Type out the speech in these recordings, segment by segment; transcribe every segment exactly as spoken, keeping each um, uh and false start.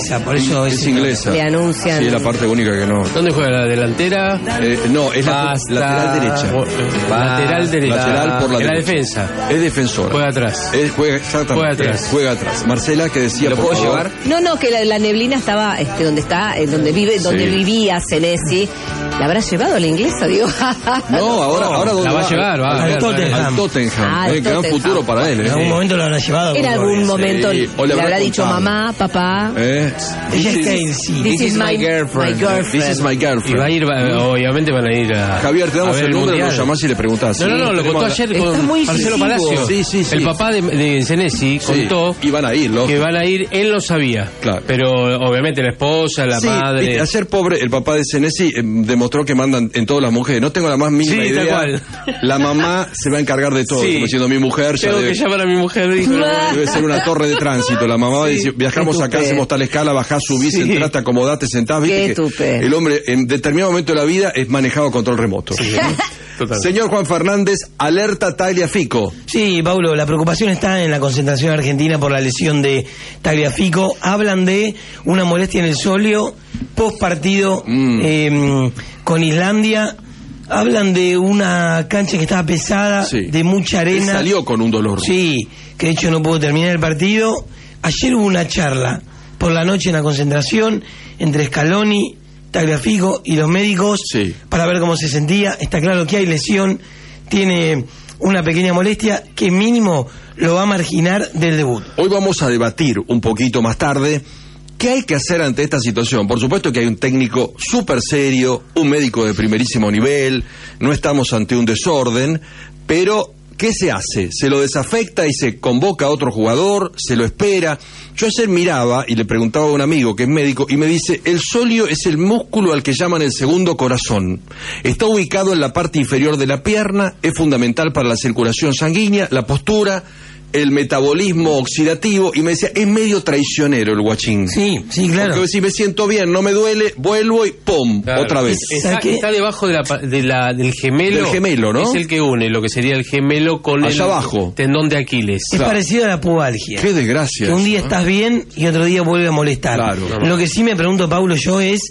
inglesa, por eso es, es inglesa. Le anuncian. Sí, es la parte única que no. ¿Dónde juega la delantera? Eh, no, es la Basta. lateral derecha. Lateral derecha. Lateral por la en la derecha. defensa. Es defensora. Juega atrás. Es, juega exactamente. Juega atrás. Juega atrás. Marcela, que decía, ¿lo por puedo favor? llevar? No, no, que la, la neblina estaba, este, donde está, eh, donde vive, donde Sí. vivía Senesi. ¿La habrá llevado la inglesa, digo? No, ahora, ahora ¿dónde La va a llevar, va. Al Al Tottenham. Al Tottenham. Ah, al eh, gran Tottenham. futuro para él. En Eh. algún momento lo habrá llevado. En algún momento Sí. O le, le habrá habrá dicho contado. mamá, papá. Eh. Ella es Kelsey. This is my girlfriend. my girlfriend. This is my Y va a girlfriend. ir, va- obviamente van a ir a. Javier, te damos a ver el número, lo mundial. llamás y le preguntás. No, no, no, lo contó ayer Está con muy Marcelo incisivo. Palacio. Sí, sí, sí. El papá de, de Senesi contó Y van a ir, ¿no? que van a ir, él lo sabía. Claro. Pero obviamente la esposa, la Sí, madre. viste, ayer pobre, el papá de Senesi eh, demostró que mandan en todas las mujeres. No tengo la más mínima Sí, tal idea. cual. La mamá se va a encargar de todo. Sí. Como diciendo, mi mujer ya Tengo debe, que llamar a mi mujer. Dijo, debe ser una torre de tránsito. La mamá va a decir, viajamos acá, tupé. hacemos tal escala, bajás, subís, Sí. entrás, te acomodás, te sentás. Viste Qué que tupé. el hombre en determinado momento de la vida es manejado a control remoto. Total. Señor Juan Fernández, alerta Tagliafico. Sí, Paulo, la preocupación está en la concentración argentina por la lesión de Tagliafico. Hablan de una molestia en el sóleo post partido Mm. eh, con Islandia. Hablan de una cancha que estaba pesada, Sí. de mucha Él arena. salió con un dolor. Sí, que de hecho no pudo terminar el partido. Ayer hubo una charla por la noche en la concentración entre Scaloni, Tagliafico y los médicos Sí. para ver cómo se sentía. Está claro que hay lesión, tiene una pequeña molestia que mínimo lo va a marginar del debut. Hoy vamos a debatir un poquito más tarde qué hay que hacer ante esta situación. Por supuesto que hay un técnico súper serio, un médico de primerísimo nivel, no estamos ante un desorden, pero ¿qué se hace? ¿Se lo desafecta y se convoca a otro jugador? ¿Se lo espera? Yo ayer miraba y le preguntaba a un amigo que es médico y me dice, el sóleo es el músculo al que llaman el segundo corazón. Está ubicado en la parte inferior de la pierna, es fundamental para la circulación sanguínea, la postura, el metabolismo oxidativo, y me decía, es medio traicionero el guachín. Sí, sí, claro. Porque si me siento bien, no me duele, vuelvo y ¡pum! Claro. Otra vez. Está, ¿Sabe qué? está debajo de la, pa- de la, del gemelo. Del gemelo, ¿no? Es el que une lo que sería el gemelo con Allá el abajo. tendón de Aquiles. Es Claro. parecido a la pubalgia. Qué desgracia. Que un día eso, ¿eh? estás bien y otro día vuelve a molestar. Claro. Lo que sí me pregunto, Paulo, yo es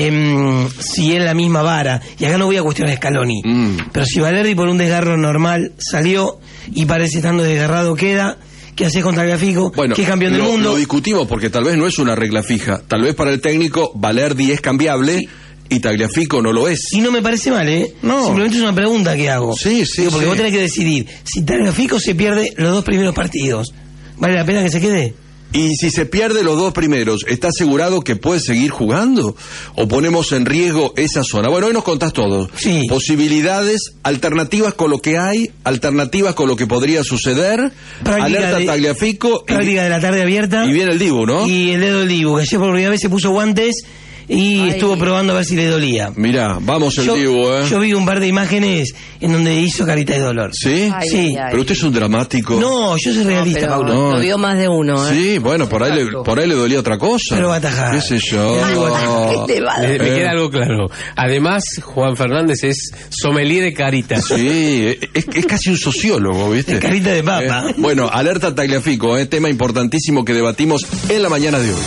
em, si es la misma vara. Y acá no voy a cuestionar a Scaloni. Mm. Pero si Valerdi por un desgarro normal salió y parece estando desgarrado queda, ¿qué haces contra Tagliafico? Bueno, que es campeón del lo, mundo. lo discutimos porque tal vez no es una regla fija. Tal vez para el técnico Valerdi es cambiable y Tagliafico no lo es. Y no me parece mal, ¿eh? No. Simplemente es una pregunta que hago. Sí, sí, Digo, porque sí. vos tenés que decidir. Si Tagliafico se pierde los dos primeros partidos, ¿vale la pena que se quede? Y si se pierde los dos primeros, ¿está asegurado que puede seguir jugando? ¿O ponemos en riesgo esa zona? Bueno, hoy nos contás todo. Sí. Posibilidades, alternativas con lo que hay, alternativas con lo que podría suceder, Práctica alerta de- Tagliafico y, Práctica de la tarde abierta. y viene el Dibu, ¿no? Y el dedo del Dibu, que ayer por primera vez se puso guantes y Ay. estuvo probando a ver si le dolía. Mirá, vamos el yo, Dibu, ¿eh? yo vi un par de imágenes en donde hizo carita de dolor. ¿Sí? Ay, Sí. ay, ay. Pero usted es un dramático. No, yo soy realista, Pero Paulo. No. lo vio más de uno, ¿eh? Sí, bueno, por ahí, le, por ahí le dolía otra cosa. Pero va a atajar. ¿Qué sé yo? Pero va a atajar. ¿Qué te va a- Me, me Eh. queda algo claro. Además, Juan Fernández es sommelier de carita. Sí, es, es casi un sociólogo, ¿viste? Es carita de papa. Eh, bueno, alerta Tagliafico, eh, tema importantísimo que debatimos en la mañana de hoy.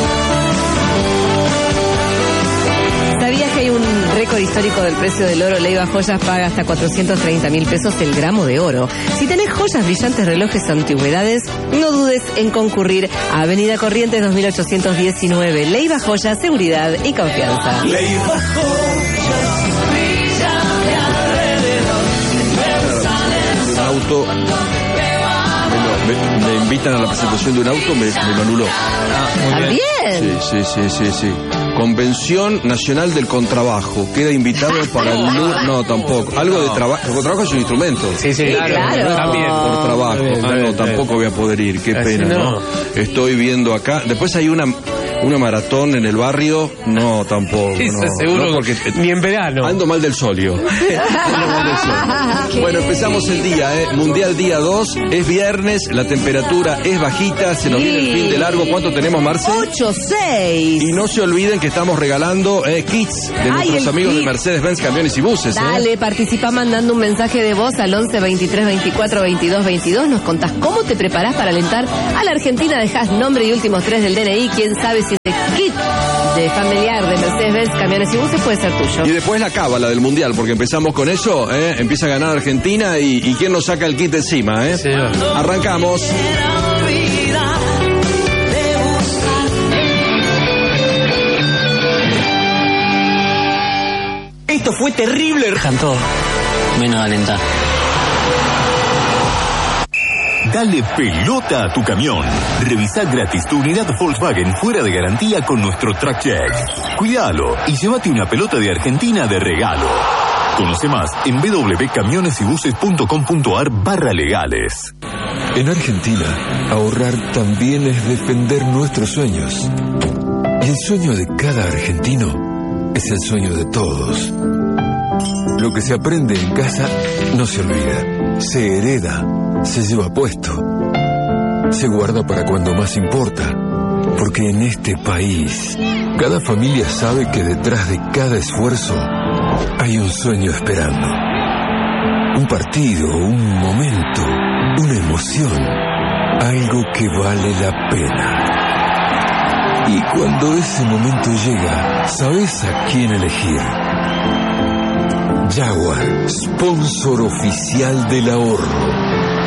¿Sabías que hay un récord histórico del precio del oro? Leiva Joyas paga hasta cuatrocientos treinta mil pesos el gramo de oro. Si tenés joyas, brillantes, relojes o antigüedades, no dudes en concurrir a Avenida Corrientes dos mil ochocientos diecinueve. Leiva Joyas, seguridad y confianza. Un auto, me, lo- me- me invitan a la presentación de un auto, me, me lo anuló. ¿También? Sí, sí, sí, sí, sí. Convención Nacional del Contrabajo. Queda invitado para el... lu- No, tampoco. Algo de trabajo. El contrabajo es un instrumento. Sí, sí, Sí, claro. claro. También. Por trabajo. Está bien, Ah, está no, bien, tampoco voy a poder ir. Qué Así pena, ¿no? no. Estoy viendo acá. Después hay una una maratón en el barrio. No, tampoco. Eso no. seguro No, porque ni en verano. ando mal del solio. Ando mal del solio. Bueno, empezamos el día, ¿eh? Mundial día dos. Es viernes, la temperatura es bajita, se nos Sí. viene el fin de largo. ¿Cuánto tenemos, Marce? ocho seis. Y no se olviden que estamos regalando eh, kits de Ay, nuestros el amigos kit. de Mercedes-Benz Camiones y Buses. ¿eh? Dale, participa mandando un mensaje de voz al once veintitrés veinticuatro veintidós veintidós. Nos contás cómo te preparás para alentar a la Argentina. Dejás nombre y últimos tres del D N I. Quién sabe si de Camiones y Buses puede ser tuyo. Y después la cábala del Mundial, porque empezamos con eso, ¿eh? Empieza a ganar Argentina y, y quién nos saca el kit encima, ¿eh? Sí. Arrancamos. Esto fue terrible. Cantó, menos alentar. Dale pelota a tu camión. Revisa gratis tu unidad Volkswagen fuera de garantía con nuestro Track Check. Cuídalo y llévate una pelota de Argentina de regalo. Conoce más en w w w punto camiones y buses punto com punto a r barra legales. En Argentina, ahorrar también es defender nuestros sueños. Y el sueño de cada argentino es el sueño de todos. Lo que se aprende en casa no se olvida, se hereda, se lleva puesto, se guarda para cuando más importa, porque en este país cada familia sabe que detrás de cada esfuerzo hay un sueño esperando. Un partido, un momento, una emoción, algo que vale la pena. Y cuando ese momento llega, ¿sabes a quién elegir? Jaguar, sponsor oficial del ahorro.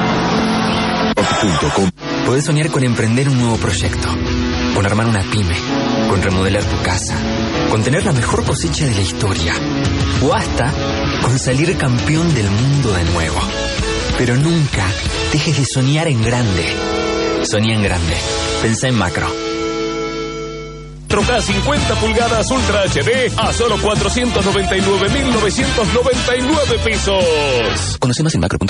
Podés soñar con emprender un nuevo proyecto, con armar una pyme, con remodelar tu casa, con tener la mejor cosecha de la historia, o hasta con salir campeón del mundo de nuevo. Pero nunca dejes de soñar en grande. Soñá en grande. Pensá en macro. cuatro K cincuenta pulgadas Ultra H D a solo cuatrocientos noventa y nueve mil novecientos noventa y nueve pesos. Conoce más en macro punto com.